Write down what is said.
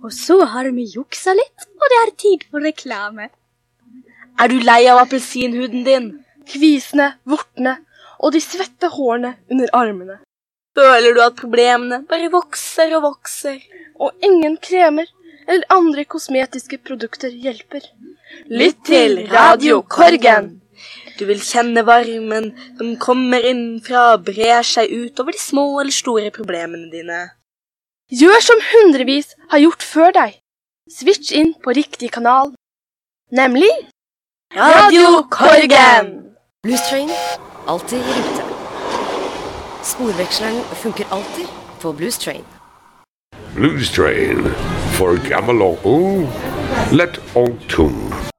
Og så har vi juksa litt, og det er tid for reklame. Er du lei av appelsinhuden din? Kvisene, vortene og de svette hårene under armene. Føler du at problemene bare vokser og vokser? Og ingen kremer eller andre kosmetiske produkter hjelper. Lytt til Radio Korgen! Du vil kjenne varmen som kommer innenfra og brer seg ut over de små eller store problemene dine. Gjør som hundrevis har gjort før deg. Switch inn på riktig kanal. Nemlig Radio Korgen! Blues Train, alltid i rute. Sporveksleren funker alltid på Blues Train. Blues Train, for gammel og ung, lett og tung.